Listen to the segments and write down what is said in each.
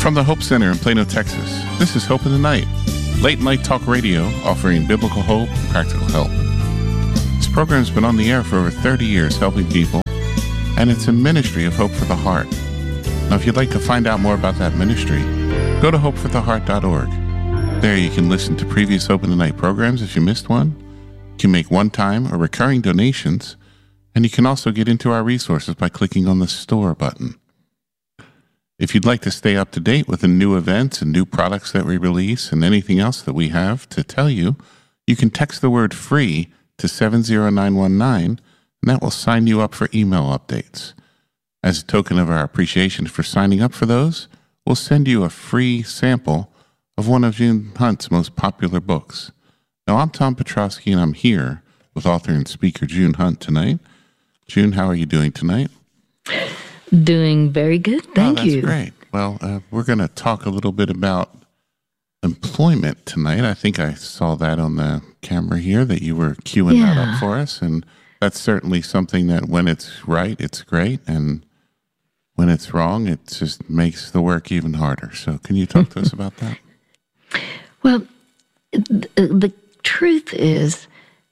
From the Hope Center in Plano, Texas, this is Hope in the Night, late night talk radio offering biblical hope and practical help. This program's been on the air for over 30 years helping people, and it's a ministry of Hope for the Heart. Now, if you'd like to find out more about that ministry, go to hopefortheheart.org. There you can listen to previous Hope in the Night programs if you missed one. You can make one-time or recurring donations, and you can also get into our resources by clicking on the Store button. If you'd like to stay up to date with the new events and new products that we release and anything else that we have to tell you, you can text the word FREE to 70919, and that will sign you up for email updates. As a token of our appreciation for signing up for those, we'll send you a free sample of one of June Hunt's most popular books. Now, I'm Tom Petrosky, and I'm here with author and speaker June Hunt tonight. June, how are you doing tonight? Doing very good, thank you. That's great. Well, we're going to talk a little bit about employment tonight. I think I saw that on the camera here, that you were queuing that up for us, and that's certainly something that when it's right, it's great, and when it's wrong, it just makes the work even harder. So can you talk to us about that? Well, the truth is,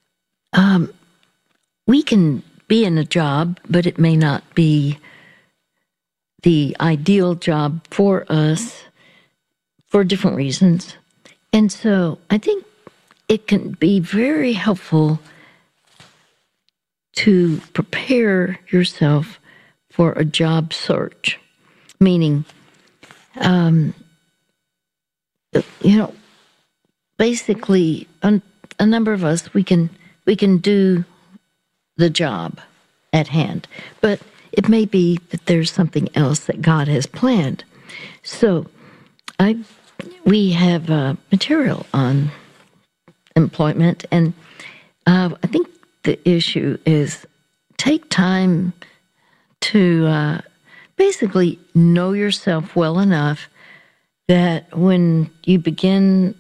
we can be in a job, but it may not be the ideal job for us for different reasons. And so I think it can be very helpful to prepare yourself for a job search, meaning, basically a number of us, we can do the job at hand, but it may be that there's something else that God has planned. So we have material on employment, and I think the issue is take time to basically know yourself well enough that when you begin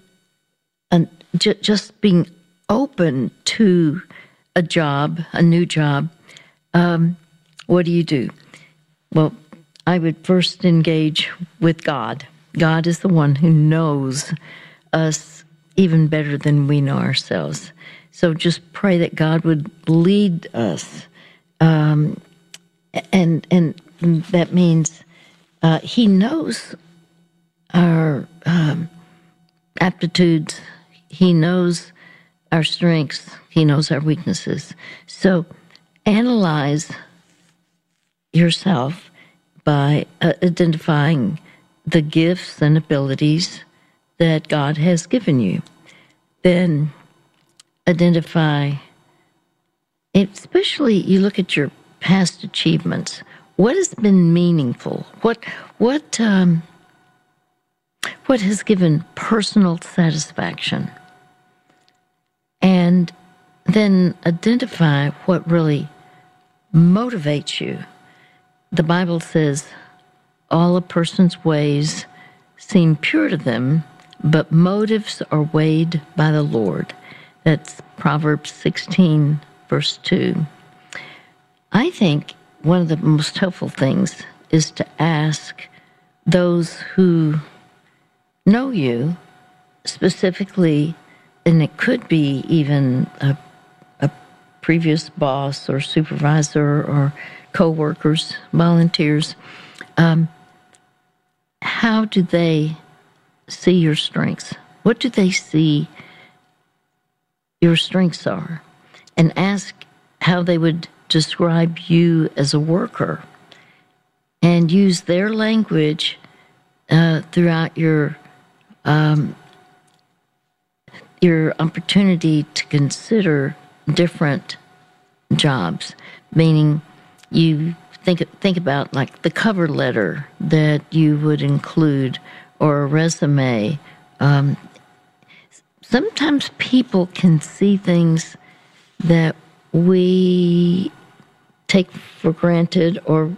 just being open to a job, a new job, what do? Well, I would first engage with God. God is the one who knows us even better than we know ourselves. So just pray that God would lead us. And that means He knows our aptitudes. He knows our strengths. He knows our weaknesses. So analyze yourself by identifying the gifts and abilities that God has given you. Then identify, especially you look at your past achievements. What has been meaningful? What has given personal satisfaction? And then identify what really motivates you. The Bible says, all a person's ways seem pure to them, but motives are weighed by the Lord. That's Proverbs 16, verse 2. I think one of the most helpful things is to ask those who know you specifically, and it could be even a previous boss or supervisor or co-workers, volunteers, how do they see your strengths? What do they see your strengths are? And ask how they would describe you as a worker, and use their language throughout your opportunity to consider different jobs, meaning you think about like the cover letter that you would include or a resume. Sometimes people can see things that we take for granted, or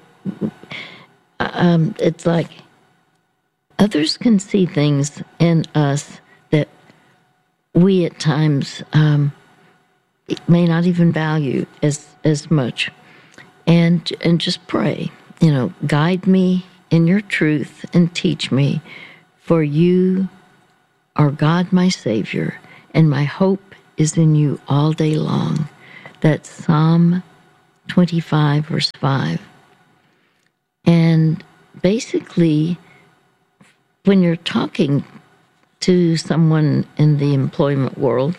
it's like others can see things in us that we at times may not even value as much. And just pray, guide me in your truth and teach me, for you are God my Savior, and my hope is in you all day long. That's Psalm 25, verse 5. And basically, when you're talking to someone in the employment world,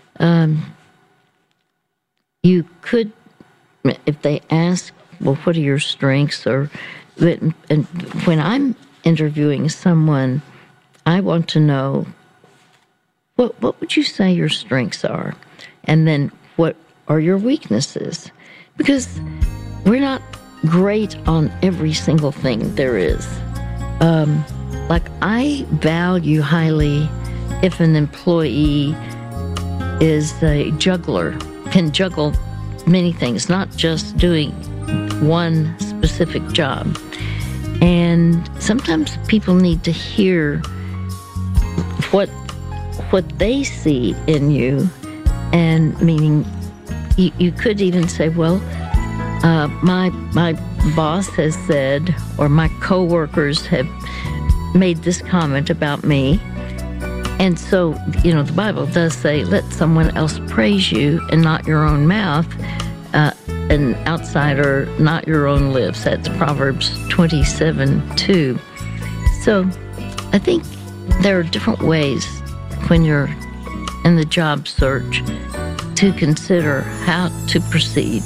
you could, if they ask, well, what are your strengths? And when I'm interviewing someone, I want to know, what would you say your strengths are? And then what are your weaknesses? Because we're not great on every single thing there is. Like, I value highly if an employee is a juggler, can juggle many things, not just doing one specific job. And sometimes people need to hear what they see in you, and meaning you could even say, well, my boss has said, or my coworkers have made this comment about me. And so, the Bible does say, let someone else praise you and not your own mouth, an outsider, not your own lips. That's Proverbs 27:2. So I think there are different ways when you're in the job search to consider how to proceed.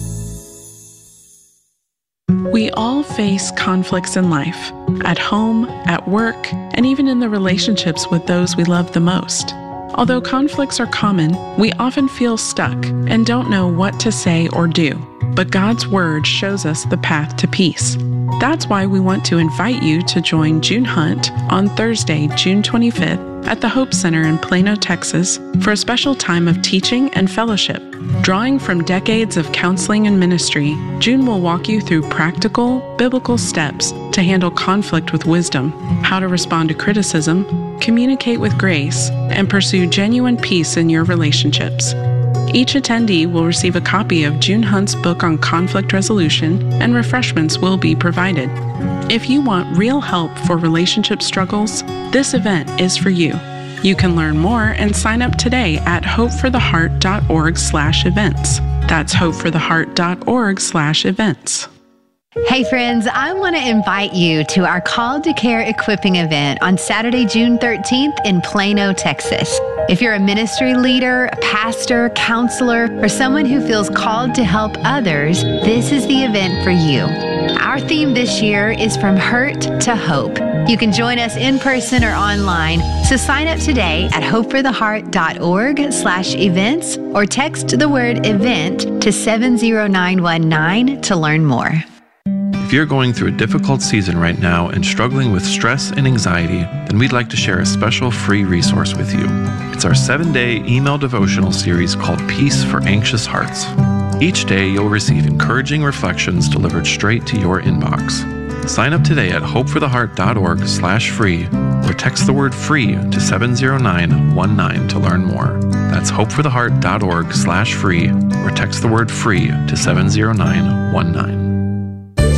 We all face conflicts in life, at home, at work, and even in the relationships with those we love the most. Although conflicts are common, we often feel stuck and don't know what to say or do. But God's Word shows us the path to peace. That's why we want to invite you to join June Hunt on Thursday, June 25th at the Hope Center in Plano, Texas, for a special time of teaching and fellowship. Drawing from decades of counseling and ministry, June will walk you through practical, biblical steps to handle conflict with wisdom, how to respond to criticism, communicate with grace, and pursue genuine peace in your relationships. Each attendee will receive a copy of June Hunt's book on conflict resolution, and refreshments will be provided. If you want real help for relationship struggles, this event is for you. You can learn more and sign up today at hopefortheheart.org/events. That's hopefortheheart.org/events. Hey friends, I want to invite you to our Called to Care Equipping event on Saturday, June 13th in Plano, Texas. If you're a ministry leader, a pastor, counselor, or someone who feels called to help others, this is the event for you. Our theme this year is From Hurt to Hope. You can join us in person or online, so sign up today at hopefortheheart.org/events or text the word event to 70919 to learn more. If you're going through a difficult season right now and struggling with stress and anxiety, then we'd like to share a special free resource with you. It's our 7-day email devotional series called Peace for Anxious Hearts. Each day you'll receive encouraging reflections delivered straight to your inbox. Sign up today at hopefortheheart.org/free or text the word free to 70919 to learn more. That's hopefortheheart.org/free or text the word free to 70919.